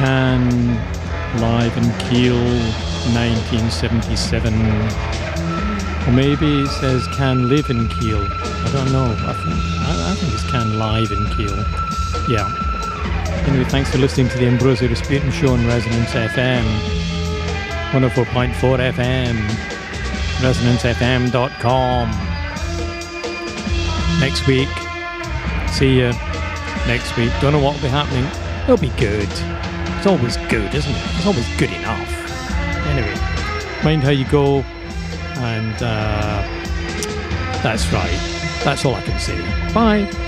Can live in Kiel 1977. Or maybe it says Can live in Kiel. I don't know. I think it's Can live in Kiel. Yeah. Anyway, thanks for listening to the Ambrosio Resputum Show on Resonance FM. 104.4 FM. ResonanceFM.com. Next week. See you next week. Don't know what will be happening. It'll be good. It's always good, isn't it? It's always good enough. Anyway, mind how you go. And that's right. That's all I can say. Bye.